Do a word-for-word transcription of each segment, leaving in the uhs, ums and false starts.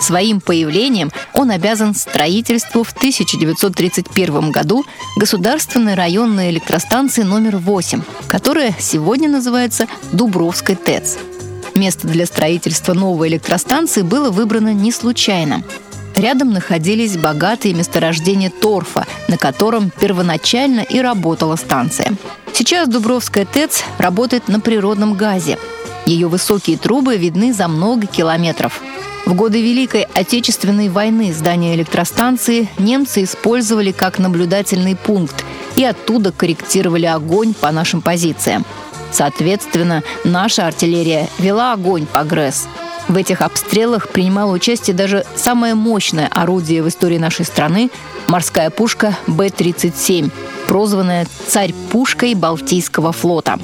Своим появлением он обязан строительству в тысяча девятьсот тридцать первом году государственной районной электростанции номер восемь, которая сегодня называется Дубровской ТЭЦ. Место для строительства новой электростанции было выбрано не случайно. Рядом находились богатые месторождения торфа, на котором первоначально и работала станция. Сейчас Дубровская ТЭЦ работает на природном газе. Ее высокие трубы видны за много километров. В годы Великой Отечественной войны здание электростанции немцы использовали как наблюдательный пункт и оттуда корректировали огонь по нашим позициям. Соответственно, наша артиллерия вела огонь по ГРЭС. В этих обстрелах принимало участие даже самое мощное орудие в истории нашей страны – морская пушка Бэ тридцать семь, прозванная «Царь-пушкой Балтийского флота».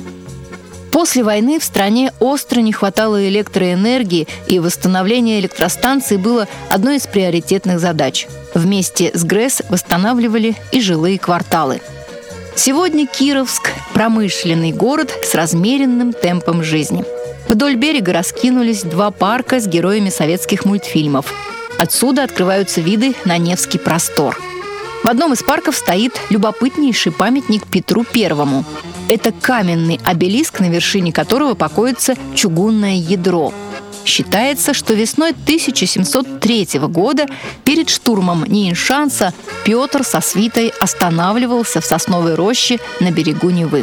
После войны в стране остро не хватало электроэнергии, и восстановление электростанций было одной из приоритетных задач. Вместе с ГРЭС восстанавливали и жилые кварталы. Сегодня Кировск – промышленный город с размеренным темпом жизни. Вдоль берега раскинулись два парка с героями советских мультфильмов. Отсюда открываются виды на Невский простор. В одном из парков стоит любопытнейший памятник Петру Первому. Это каменный обелиск, на вершине которого покоится чугунное ядро. Считается, что весной тысяча семьсот третьего года перед штурмом Нейшанса Петр со свитой останавливался в сосновой роще на берегу Невы.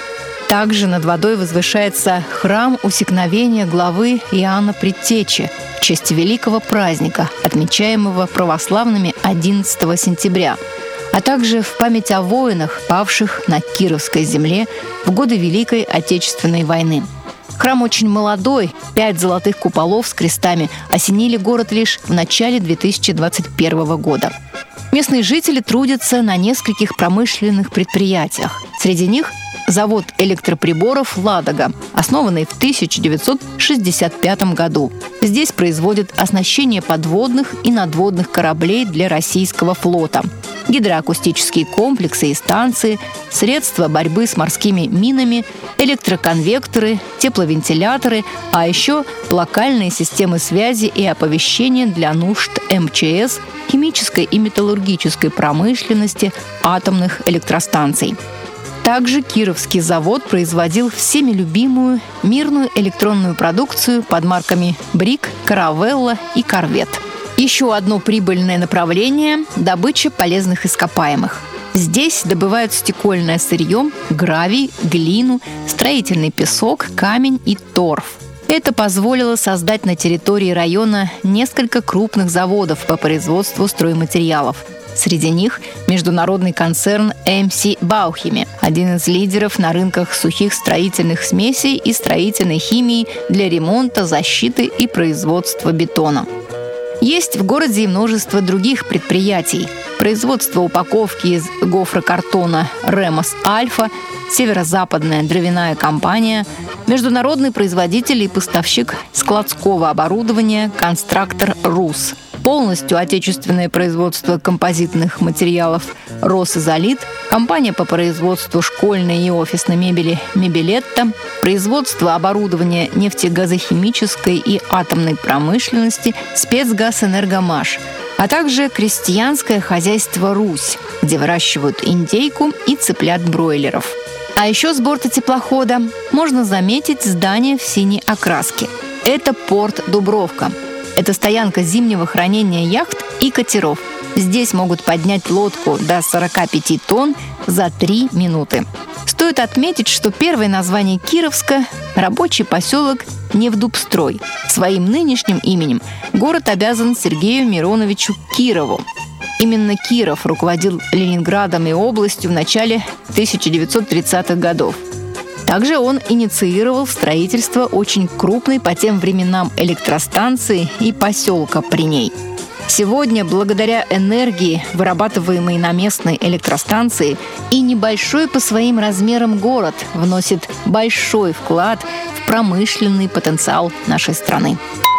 Также над водой возвышается храм усекновения главы Иоанна Предтечи в честь великого праздника, отмечаемого православными одиннадцатого сентября, а также в память о воинах, павших на Кировской земле в годы Великой Отечественной войны. Храм очень молодой, пять золотых куполов с крестами осенили город лишь в начале две тысячи двадцать первого года. Местные жители трудятся на нескольких промышленных предприятиях. Среди них завод электроприборов «Ладога», основанный в тысяча девятьсот шестьдесят пятом году. Здесь производят оснащение подводных и надводных кораблей для российского флота, гидроакустические комплексы и станции, средства борьбы с морскими минами, электроконвекторы, тепловентиляторы, а еще локальные системы связи и оповещения для нужд эм че эс, химической и металлургической промышленности, атомных электростанций. Также Кировский завод производил всеми любимую мирную электронную продукцию под марками «Брик», «Каравелла» и «Корвет». Еще одно прибыльное направление – добыча полезных ископаемых. Здесь добывают стекольное сырье, гравий, глину, строительный песок, камень и торф. Это позволило создать на территории района несколько крупных заводов по производству стройматериалов. Среди них международный концерн эм си Баухими, один из лидеров на рынках сухих строительных смесей и строительной химии для ремонта, защиты и производства бетона. Есть в городе и множество других предприятий. Производство упаковки из гофрокартона «Ремос Альфа», северо-западная дровяная компания, международный производитель и поставщик складского оборудования «Констрактор РУС», полностью отечественное производство композитных материалов «Росизолит», компания по производству школьной и офисной мебели «Мебелетта», производство оборудования нефтегазохимической и атомной промышленности «Спецгазэнергомаш», а также крестьянское хозяйство «Русь», где выращивают индейку и цыплят-бройлеров. А еще с борта теплохода можно заметить здание в синей окраске. Это порт Дубровка. Это стоянка зимнего хранения яхт и катеров. Здесь могут поднять лодку до сорок пять тонн за три минуты. Стоит отметить, что первое название Кировска – рабочий поселок Невдубстрой. Своим нынешним именем город обязан Сергею Мироновичу Кирову. Именно Киров руководил Ленинградом и областью в начале тысяча девятьсот тридцатых годов. Также он инициировал строительство очень крупной по тем временам электростанции и поселка при ней. Сегодня, благодаря энергии, вырабатываемой на местной электростанции, и небольшой по своим размерам город вносит большой вклад в промышленный потенциал нашей страны.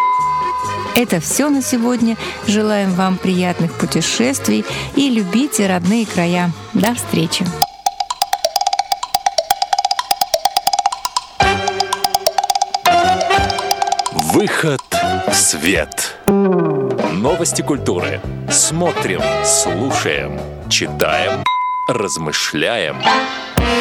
Это все на сегодня. Желаем вам приятных путешествий и любите родные края. До встречи! Выход в свет. Новости культуры. Смотрим, слушаем, читаем, размышляем.